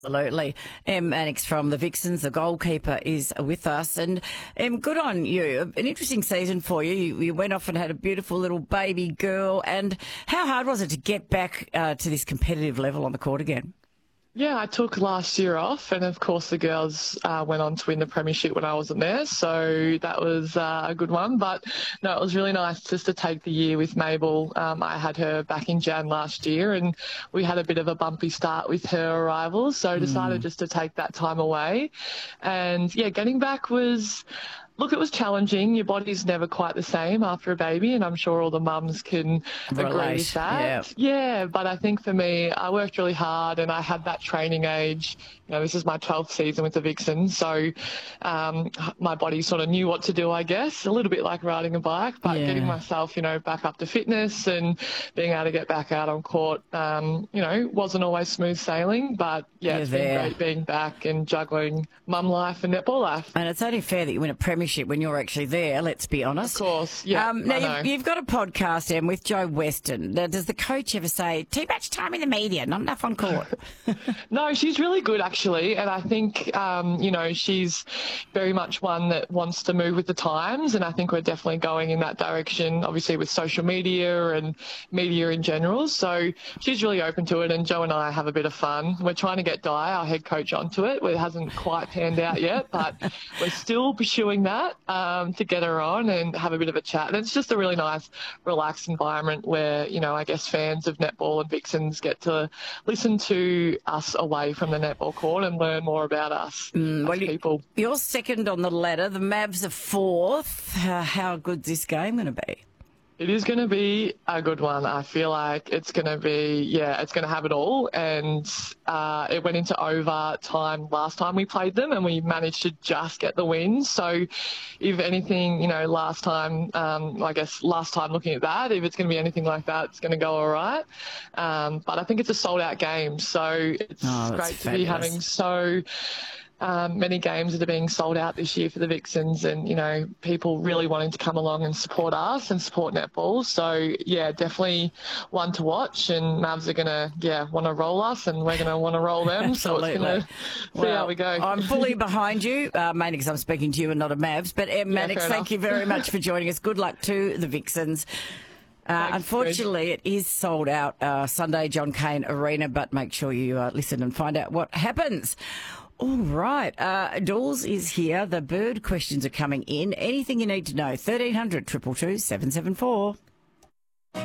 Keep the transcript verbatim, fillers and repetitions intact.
Absolutely. Em Mannix from the Vixens, the goalkeeper, is with us. And Em, good on you. An interesting season for you. You, you went off and had a beautiful little baby girl. And how hard was it to get back uh, to this competitive level on the court again? Yeah, I took last year off, and of course the girls uh, went on to win the premiership when I wasn't there, so that was uh, a good one. But no, it was really nice just to take the year with Mabel. Um, I had her back in Jan last year, and we had a bit of a bumpy start with her arrival, so I decided Mm. just to take that time away. And yeah, getting back was. Look, it was challenging. Your body's never quite the same after a baby, and I'm sure all the mums can agree Relate, with that. yeah. Yeah, but I think for me, I worked really hard, and I had that training age. You know, this is my twelfth season with the Vixens, so um, my body sort of knew what to do, I guess, a little bit like riding a bike, but Yeah. getting myself, you know, back up to fitness and being able to get back out on court, um, you know, wasn't always smooth sailing, but yeah, You're it's there. been great being back and juggling mum life and netball life. And it's only fair that you win a premiership when you're actually there, let's be honest. Of course, yeah. Um, now, I know. you've, you've got a podcast, Em, with Joe Weston. Now, does the coach ever say, too much time in the media, not enough on court? No, she's really good actually, and I think um, you know she's very much one that wants to move with the times, and I think we're definitely going in that direction. Obviously, with social media and media in general, so she's really open to it. And Joe and I have a bit of fun. We're trying to get Di, our head coach, onto it. It hasn't quite panned out yet, but we're still pursuing that um, to get her on and have a bit of a chat. And it's just a really nice, relaxed environment where you know I guess fans of netball and Vixens get to listen to us away from the netball court and learn more about us Mm, as well, you- people. You're second on the ladder. The Mavs are fourth. Uh, how good's this game going to be? It is going to be a good one. I feel like it's going to be, yeah, it's going to have it all. And uh, it went into overtime last time we played them, and we managed to just get the win. So, if anything, you know, last time, um, I guess last time looking at that, if it's going to be anything like that, it's going to go all right. Um, but I think it's a sold-out game, so it's Oh, that's great to be fabulous. having so. Um, many games that are being sold out this year for the Vixens, and you know people really wanting to come along and support us and support netball. So yeah, definitely one to watch. And Mavs are gonna yeah want to roll us, and we're gonna want to roll them. So it's gonna see how we go. I'm fully behind you, uh, mainly because I'm speaking to you and not a Mavs. But Em Mannix, fair thank enough. you very much for joining us. Good luck to the Vixens. Uh, Thanks, unfortunately, it is sold out uh, Sunday, John Cain Arena, but make sure you uh, listen and find out what happens. All right. Uh, Dawes is here. The bird questions are coming in. Anything you need to know, thirteen hundred, two two two, seven seven four.